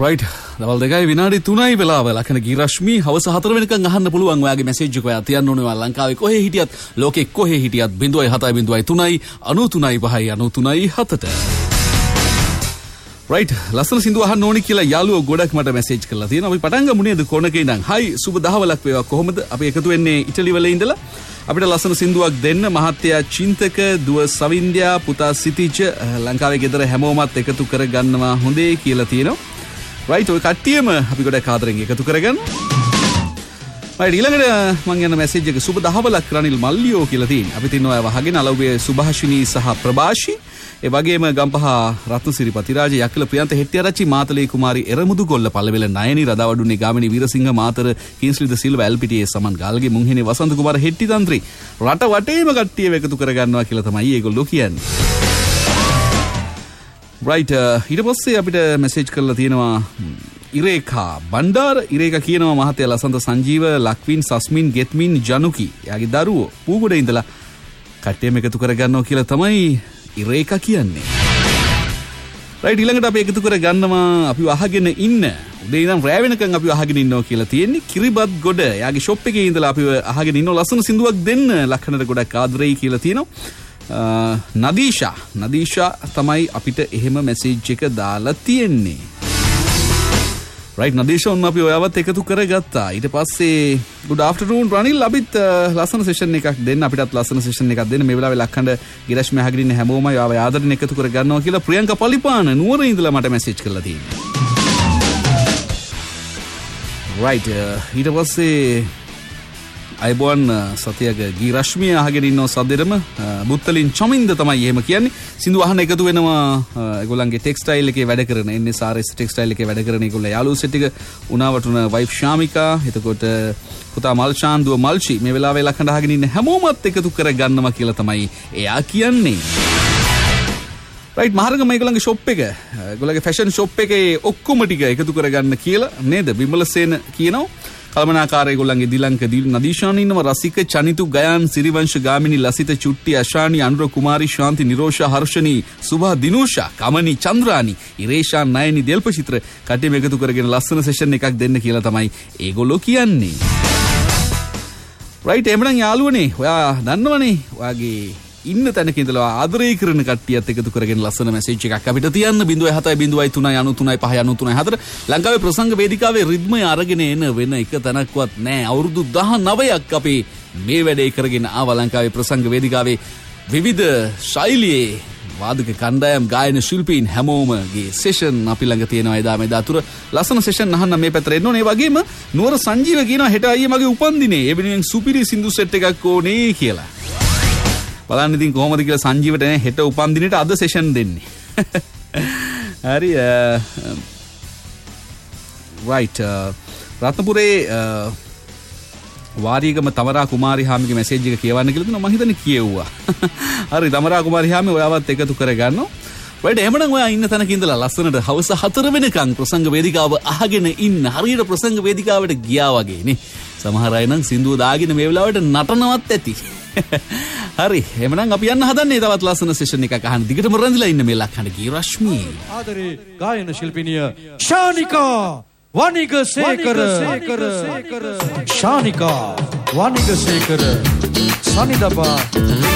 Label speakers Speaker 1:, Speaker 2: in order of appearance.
Speaker 1: Right. දවල් 2යි විනාඩි 3යි වෙලාව. ලකන ගිරශ්මි හවස 4 වෙනකන් අහන්න පුළුවන් ඔයාගේ මැසේජ් එක ඔයා තියන්න ඕනේ. ඔයා ලංකාවේ කොහේ හිටියත් ලෝකෙ කොහේ හිටියත් 0.7.3යි 93.5යි 93.7ට. රයිට්. ලස්සන සින්දු අහන්න ඕනි කියලා යාළුවෝ ගොඩක් මට මැසේජ් කරලා තියෙනවා. අපි පටන් ගමු නේද කොනකේ ඉඳන්. හයි සුබ දහවලක් වේවා. කොහොමද? අපි එකතු වෙන්නේ ඉටලි වල ඉඳලා. අපිට ලස්සන සින්දුවක් දෙන්න මහත්තයා චින්තක දුව සවින්ද්‍යා පුතා සිටිච ලංකාවේ ගෙදර හැමෝමත් එකතු කරගන්නවා හොඳේ කියලා තියෙනවා. රයිට්. ඔය කට්ටියම අපි ගොඩක් ආදරෙන් එකතු කරගන්න. රයිට්. ඊළඟට මම යන මැසේජ් එක සුබ දහවලක් රනිල් මල්ලියෝ කියලා තියෙනවා. අපි තින්නවා වහගෙන අලව්වේ සුභාෂිනී සහ ප්‍රභාෂි. ඒ වගේම ගම්පහ රත්නසිරි පතිරාජ යක්කල ප්‍රියන්ත හෙට්ටිආරච්චි මාතලේ කුමාරි එරමුදු කොල්ල පල්ලවෙල නයනි රදවඩුන්නේ ගාමිණී වීරසිංහ මාතර කින්ස්ලිද සිල්වා එල්පිටියේ සමන් ගාල්ගේ මුංහිනේ වසන්ත කුමාර හෙට්ටි තන්ත්‍රි රට වටේම කට්ටියව එකතු කරගන්නවා කියලා තමයි ඒගොල්ලෝ කියන්නේ. රයිට්. ඊට පස්සේ අපිට මැසේජ් කරලා තියෙනවා ඉරේකා බණ්ඩාර. ඉරේකා කියනවා මහත්තයා ලසන්ත සංජීව ලක්වින් සස්මින් ගෙත්මින් ජනුකි යාගේ දරුවෝ පූගොඩ ඉඳලා කට්ටියම එකතු කරගන්නවා කියලා තමයි ඉරේකා කියන්නේ. රයිට්. ඊළඟට අපි එකතු කරගන්නවා අපි අහගෙන ඉන්න උදේ ඉඳන් රෑ වෙනකන් අපි අහගෙන ඉන්නවා කියලා තියෙන්නේ කිරිබත් ගොඩ යාගේ ෂොප් එකේ ඉඳලා අපි අහගෙන ඉන්නවා ලස්සන සින්දුවක් දෙන්න ලක්ෂණට ගොඩක් ආදරෙයි කියලා තියෙනවා. නදීෂා තමයි අපිට එහෙම මැසේජ් එක දාලා තියෙන්නේ. රයිට්. නදීෂා ඔන්න අපි ඔයාවත් එකතු කරගත්තා. ඊට පස්සේ good afternoon රනිල් අපිත් ලස්සන සෙෂන් එකක් දෙන්න අපිටත් ලස්සන සෙෂන් එකක් දෙන්න මේ වෙලාවේ ලක්ඛණ්ඩ ගිරශ්මි අහගෙන ඉන්න හැමෝම ඔයාව ආදරෙන් එකතු කරගන්නවා කියලා ප්‍රියංකා පලිපාන නුවර ඉඳලා මට මැසේජ් කරලා තියෙනවා. රයිට්. ඊට පස්සේ අයබෝන් සතියක ගිරශ්මිය අහගෙන ඉන්නව සද්දෙරම බුත්තලින් චමින්ද තමයි එහෙම කියන්නේ. සින්දු අහන එකතු වෙනවා ඒගොල්ලන්ගේ ටෙක්ස්ටයිල් එකේ වැඩ කරන NSRS ටෙක්ස්ටයිල් එකේ වැඩ කරන ඒගොල්ලෝ යාළුවෝ සෙට් එක උනාවටුන වයිෆ් ශාමිකා එතකොට පුතා මල්ෂාන් දුව මල්ෂි මේ වෙලාවේ ලක්ෂණ අහගෙන ඉන්න හැමෝමත් එකතු කරගන්නවා කියලා තමයි එයා කියන්නේ. රයිට්. මහරගම ඒගොල්ලන්ගේ ෂොප් එක ඒගොල්ලන්ගේ ෆැෂන් ෂොප් එකේ ඔක්කොම ටික එකතු කරගන්න කියලා නේද විමලසේන කියනවා. කල්මනාකාර ඒගොල්ලන්ගේ දිලංක නදීෂාන් ඉන්නවා රසික චනිතු ගයන් සිරිවංශ ගාමිණී ලසිත චුට්ටි අශානි අනුර කුමාරි ශාන්ති නිරෝෂා හර්ෂණී සුභා දිනුෂා කමනි චන්ද්‍රානි ඉරේෂා නයනි දෙල්පචිත්‍ර කට්ටියම එකතු කරගෙන ලස්සන සෙෂන් එකක් දෙන්න කියලා තමයි ඒගොල්ලෝ කියන්නේ. රයිට්. එමනම් යාළුවනේ ඔයා දන්නවනේ ඔයාගේ ඉන්න තැනක ඉඳලා ආදරය කරන කට්ටියත් එකතු කරගෙන ලස්සන මැසේජ් එකක් අපිට තියන්න 0.7.3.93.4 ලංකාවේ ප්‍රසංග වේදිකාවේ රිද්මය අරගෙන එන වෙන එක තැනක්වත් නැහැ. අවුරුදු 19ක් අපි මේ වැඩේ කරගෙන ආවා ලංකාවේ ප්‍රසංග වේදිකාවේ විවිධ ශෛලියේ වාදක කණ්ඩායම් ගායන ශිල්පීන් හැමෝමගේ සෙෂන් අපි ළඟ තියෙනවා එදා මෙදා අතුර ලස්සන සෙෂන් අහන්න මේ පැත්තට එන්න ඕනේ. ඒ වගේම නුවර සංජීව කියනවා හෙට අයියේ මගේ උපන්දිනේ ඒ වෙනුවෙන් සුපිරි සින්දු සෙට් එකක් ඕනේ කියලා. බලන්න ඉතින් කොහොමද කියලා සංජීවට හෙට උපන්දිනේට අද සෙෂන් දෙන්නේ. හරි. රයිට්. රත්නපුරේ වාරියගම තමරා කුමාරි හාමිගේ මැසේජ් එක කියවන්න කියලා දුන්නා. මම හිතන්නේ කියෙව්වා. හරි. තමරා කුමාරි හාමි ඔයාවත් එකතු කරගන්නවා. රයිට්. එහෙමනම් ඔයා ඉන්න තැනක ඉඳලා ලස්සනට හවස 4 වෙනකන් ප්‍රසංග වේදිකාව අහගෙන ඉන්න. හරියට ප්‍රසංග වේදිකාවට ගියා වගේ නේ. සමහර අය නම් සින්දුව දාගෙන මේ වෙලාවට නටනවත් ඇති. හරි. එහෙමනම් අපි යන්න හදන්නේ තවත් ලස්සන සෙෂන් එකක් අහන්න. දිගටම රැඳිලා ඉන්න මේ ලක්ෂණ ගිරශ්මි.
Speaker 2: ආදරේ ගායන ශිල්පිනිය ශානිකා වනිගසේකර ශානිකා වනිගසේකර සනිදබා